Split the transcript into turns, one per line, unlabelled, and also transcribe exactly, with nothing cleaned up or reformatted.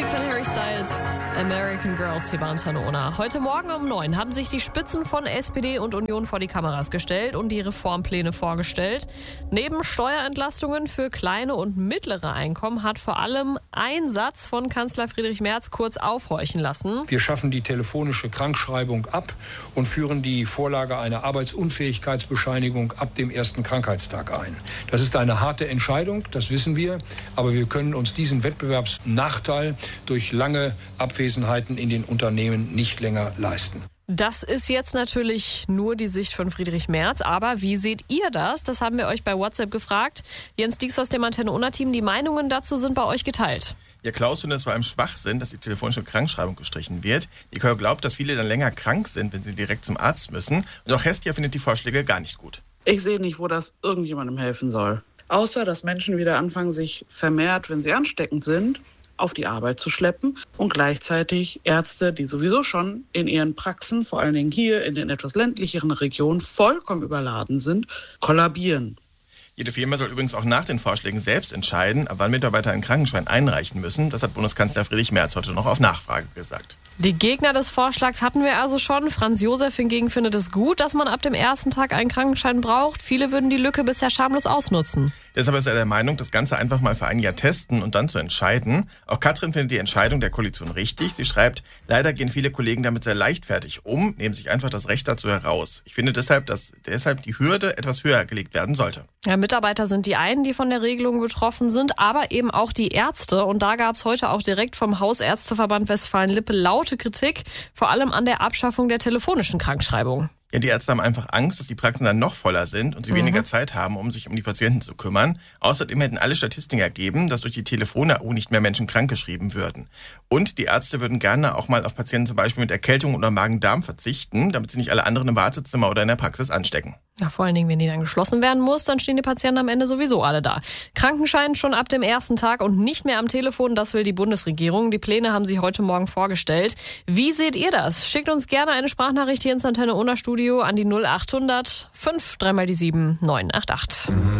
Musik von Harry Styles, American Girls hier bei Antenne Unna. Heute Morgen um neun haben sich die Spitzen von S P D und Union vor die Kameras gestellt und die Reformpläne vorgestellt. Neben Steuerentlastungen für kleine und mittlere Einkommen hat vor allem ein Satz von Kanzler Friedrich Merz kurz aufhorchen lassen.
Wir schaffen die telefonische Krankschreibung ab und führen die Vorlage einer Arbeitsunfähigkeitsbescheinigung ab dem ersten Krankheitstag ein. Das ist eine harte Entscheidung, das wissen wir, aber wir können uns diesen Wettbewerbsnachteil durch lange Abwesenheiten in den Unternehmen nicht länger leisten.
Das ist jetzt natürlich nur die Sicht von Friedrich Merz, aber wie seht ihr das? Das haben wir euch bei WhatsApp gefragt. Jens Dieks aus dem Antenne Unna-Team, die Meinungen dazu sind bei euch geteilt.
Ja, Klaus findet es vor allem Schwachsinn, dass die telefonische Krankschreibung gestrichen wird. Nicole glaubt, dass viele dann länger krank sind, wenn sie direkt zum Arzt müssen. Und auch Hestia findet die Vorschläge gar nicht gut.
Ich sehe nicht, wo das irgendjemandem helfen soll. Außer, dass Menschen wieder anfangen, sich vermehrt, wenn sie ansteckend sind, auf die Arbeit zu schleppen und gleichzeitig Ärzte, die sowieso schon in ihren Praxen, vor allen Dingen hier in den etwas ländlicheren Regionen, vollkommen überladen sind, kollabieren.
Jede Firma soll übrigens auch nach den Vorschlägen selbst entscheiden, ab wann Mitarbeiter einen Krankenschein einreichen müssen. Das hat Bundeskanzler Friedrich Merz heute noch auf Nachfrage gesagt.
Die Gegner des Vorschlags hatten wir also schon. Franz Josef hingegen findet es gut, dass man ab dem ersten Tag einen Krankenschein braucht. Viele würden die Lücke bisher schamlos ausnutzen.
Deshalb ist er der Meinung, das Ganze einfach mal für ein Jahr testen und dann zu entscheiden. Auch Katrin findet die Entscheidung der Koalition richtig. Sie schreibt, leider gehen viele Kollegen damit sehr leichtfertig um, nehmen sich einfach das Recht dazu heraus. Ich finde deshalb, dass deshalb die Hürde etwas höher gelegt werden sollte.
Ja, Mitarbeiter sind die einen, die von der Regelung betroffen sind, aber eben auch die Ärzte. Und da gab es heute auch direkt vom Hausärzteverband Westfalen-Lippe laute Kritik, vor allem an der Abschaffung der telefonischen Krankschreibung.
Ja, die Ärzte haben einfach Angst, dass die Praxen dann noch voller sind und sie mhm. weniger Zeit haben, um sich um die Patienten zu kümmern. Außerdem hätten alle Statistiken ergeben, dass durch die Telefon-A U nicht mehr Menschen krankgeschrieben würden. Und die Ärzte würden gerne auch mal auf Patienten zum Beispiel mit Erkältung oder Magen-Darm verzichten, damit sie nicht alle anderen im Wartezimmer oder in der Praxis anstecken.
Ja, vor allen Dingen, wenn die dann geschlossen werden muss, dann stehen die Patienten am Ende sowieso alle da. Krankenschein schon ab dem ersten Tag und nicht mehr am Telefon, das will die Bundesregierung. Die Pläne haben sie heute Morgen vorgestellt. Wie seht ihr das? Schickt uns gerne eine Sprachnachricht hier ins Antenne Unna Studio an die null acht hundert fünf drei mal die sieben neun acht acht.